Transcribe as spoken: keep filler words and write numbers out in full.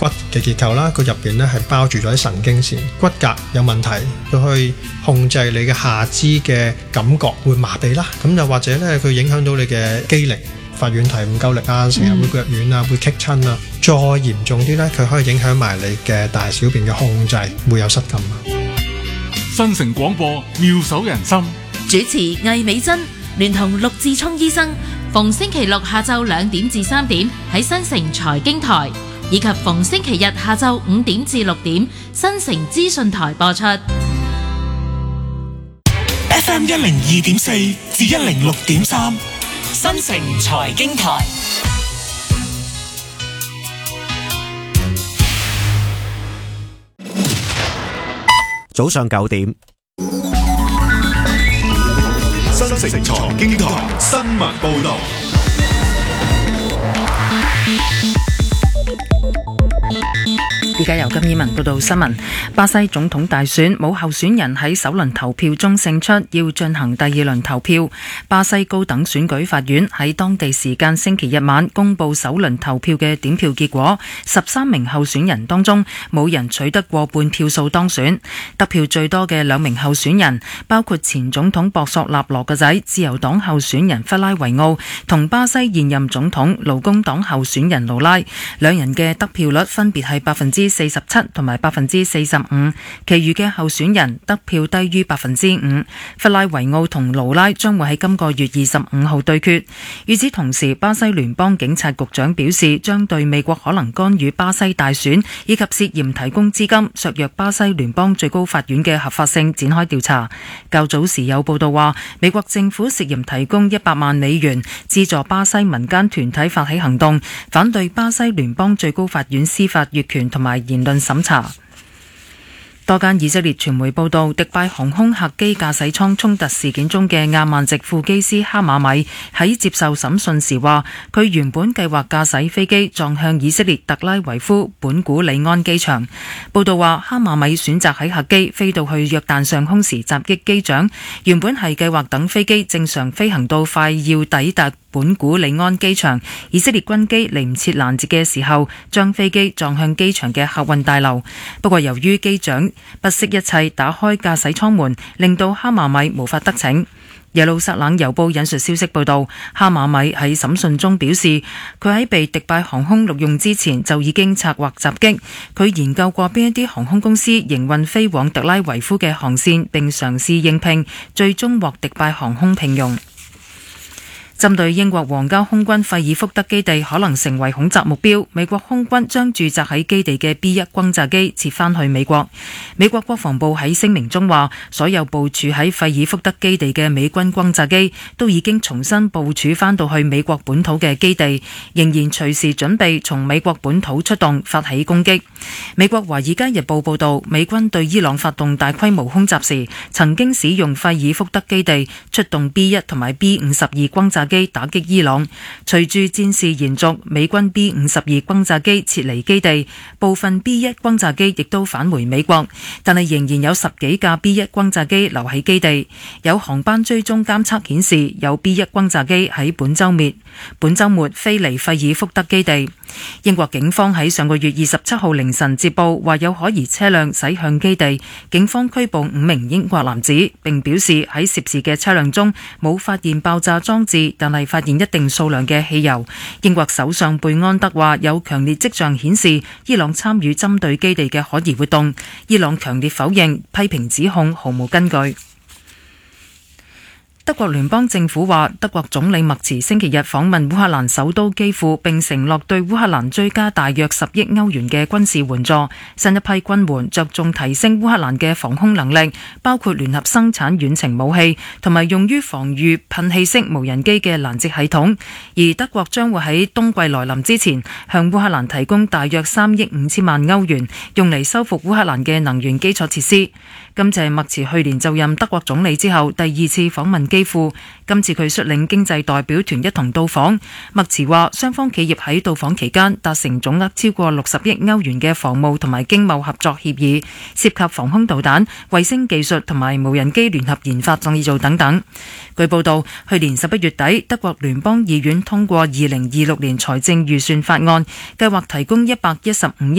骨嘅結構啦，佢入邊咧係包住咗啲神經線，骨骼有問題，佢去控制你嘅下肢嘅感覺會麻痹啦。咁又或者咧，佢影響到你嘅肌力，發軟蹄唔夠力啊，成日會腳軟啊，會棘親啊。再嚴重啲咧，佢可以影響埋你嘅大小便嘅控制，會有失禁啊。 新城廣播妙手仁心， 主持魏美珍聯同陸志聰醫生，逢星期六下晝兩點至三點喺新城財經台，以及逢星期日下晝五點至六點新城資訊台播出。 F M 一零二點四至一零六點三，新城財經台。 早上九點， 新城財經台新聞報道。 而家由金燕文報道新聞。巴西總統大選冇候選人喺首輪投票中勝出，要進行第二輪投票。巴西高等選舉法院喺當地時間星期日晚公布首輪投票嘅點票結果，十三名候選人當中冇人取得過半票數當選。得票最多嘅兩名候選人包括前總統博索納羅嘅仔自由黨候選人弗拉維奧同巴西現任總統勞工黨候選人盧拉，兩人嘅得票率分別係百分之四十七同埋百分之四十五，其餘嘅候選人得票低於百分之五。弗拉維奧同盧拉將會喺今個月二十五號對決。與此同時，巴西聯邦警察局長表示，將對美國可能干預巴西大選以及涉嫌提供資金削弱巴西聯邦最高法院嘅合法性展開調查。較早時有報道話，美國政府涉嫌提供一百萬美元資助巴西民間團體發起行動，反對巴西聯邦最高法院司法越權同埋言論審查。多間以色列傳媒報道，迪拜航空客機駕駛艙衝突事件中嘅亞曼籍副機師哈馬米喺接受審訊時話，佢原本計劃駕駛飛機撞向以色列特拉維夫本古里安機場。報道話，哈馬米選擇喺客機飛到去約旦上空時襲擊機長，原本係計劃等飛機正常飛行到快要抵達本古里安機場，以色列軍機嚟唔切攔截嘅時候，將飛機撞向機場嘅客運大樓。不過由於機長不惜一切打開駕駛艙門，令到哈馬米無法得逞。耶路撒冷郵報引述消息報道，哈馬米喺審訊中表示，佢喺被迪拜航空錄用之前就已經策劃襲擊。佢研究過邊一啲航空公司營運飛往特拉維夫嘅航線，並嘗試應聘，最終獲迪拜航空聘用。針對英國皇家空軍費爾福德基地可能成為恐襲目標，美國空軍將駐紮喺基地嘅 B 一 轟炸機撤返去美國。美國國防部喺聲明中話，所有部署喺費爾福德基地嘅美軍轟炸機都已經重新部署返到去美國本土嘅基地，仍然隨時準備從美國本土出動發起攻擊。美國華爾街日報報道，美軍對伊朗發動大規模空襲時，曾經使用費爾福德基地出動 B 一 同埋 B 五十二轟炸機打擊伊朗。隨住戰事延續，美軍 B 五十二轟炸機撤離基地，部分 B 一 轟炸機亦都返回美國，但係仍然有十幾架 B 一 轟炸機留喺基地。有航班追蹤監測顯示，有 B 一 轟炸機喺本週末本週末飛離費爾福德基地。英國警方喺上個月二十七號凌晨接報，話有可疑車輛駛向基地，警方拘捕五名英國男子，並表示喺涉事嘅車輛中冇發現爆炸裝置，但係發現一定數量嘅汽油。英國首相貝安德話有強烈跡象顯示伊朗參與針對基地嘅可疑活動，伊朗強烈否認，批評指控毫無根據。德國聯邦政府話，德國總理默茨星期日訪問烏克蘭首都基輔，並承諾對烏克蘭追加大約十億歐元嘅軍事援助。新一批軍援着重提升烏克蘭嘅防空能力，包括聯合生產遠程武器同埋用於防禦噴氣式無人機嘅攔截系統。而德國將會喺冬季來臨之前，向烏克蘭提供大約三億五千萬歐元，用嚟修復烏克蘭嘅能源基礎設施。今次係默茨去年就任德國總理之後第二次訪問基輔，今次佢率領經濟代表團一同到訪。默茨話，雙方企業喺到訪期間達成總額超過六十億歐元嘅防務同埋經貿合作協議，涉及防空導彈、衛星技術同埋無人機聯合研發製造等等。據報道，去年十一月底，德國聯邦議院通過二零二六年財政預算法案，計劃提供一百一十五億